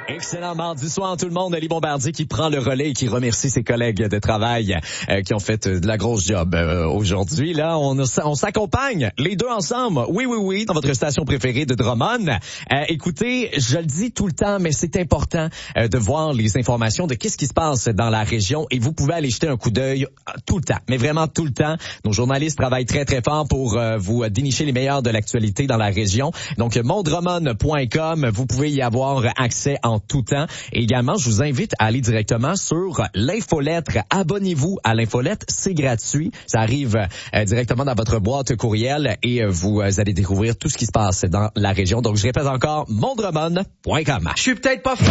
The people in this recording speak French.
Excellent mardi soir tout le monde. Ali Bombardier qui prend le relais et qui remercie ses collègues de travail qui ont fait de la grosse job aujourd'hui. Là, on s'accompagne les deux ensemble. Oui, dans votre station préférée de Drummond. Écoutez, je le dis tout le temps, mais c'est important de voir les informations de qu'est-ce qui se passe dans la région et vous pouvez aller jeter un coup d'œil tout le temps, mais vraiment tout le temps. Nos journalistes travaillent très très fort pour vous dénicher les meilleurs de l'actualité dans la région. Donc mondrummond.com, vous pouvez y avoir accès en tout temps. Et également, je vous invite à aller directement sur l'infolettre. Abonnez-vous à l'infolettre, c'est gratuit. Ça arrive directement dans votre boîte courriel et vous allez découvrir tout ce qui se passe dans la région. Donc, je répète encore, mondrummond.com. Je suis peut-être pas